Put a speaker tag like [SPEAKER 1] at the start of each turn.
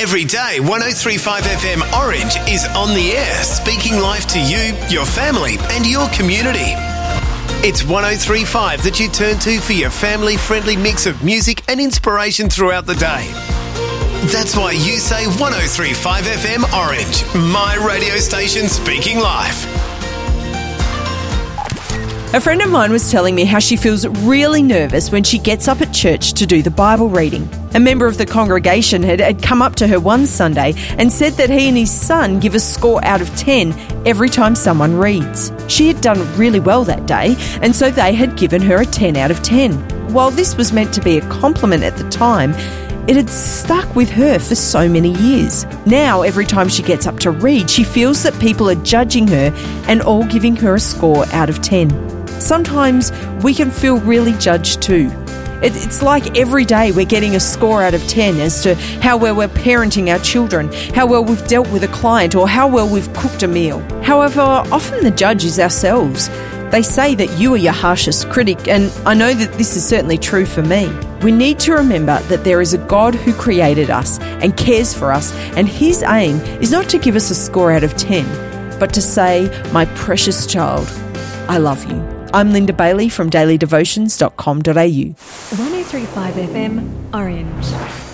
[SPEAKER 1] Every day, 103.5 FM Orange is on the air, speaking life to you, your family and your community. It's 103.5 that you turn to for your family-friendly mix of music and inspiration throughout the day. That's why you say 103.5 FM Orange, my radio station speaking life.
[SPEAKER 2] A friend of mine was telling me how she feels really nervous when she gets up at church to do the Bible reading. A member of the congregation had come up to her one Sunday and said that he and his son give a score out of 10 every time someone reads. She had done really well that day, and so they had given her a 10 out of 10. While this was meant to be a compliment at the time, it had stuck with her for so many years. Now, every time she gets up to read, she feels that people are judging her and all giving her a score out of 10. Sometimes we can feel really judged too. It's like every day we're getting a score out of 10 as to how well we're parenting our children, how well we've dealt with a client, or how well we've cooked a meal. However, often the judge is ourselves. They say that you are your harshest critic, and I know that this is certainly true for me. We need to remember that there is a God who created us and cares for us, and his aim is not to give us a score out of 10, but to say, "My precious child, I love you." I'm Linda Bailey from dailydevotions.com.au.
[SPEAKER 3] 103.5 FM Orange.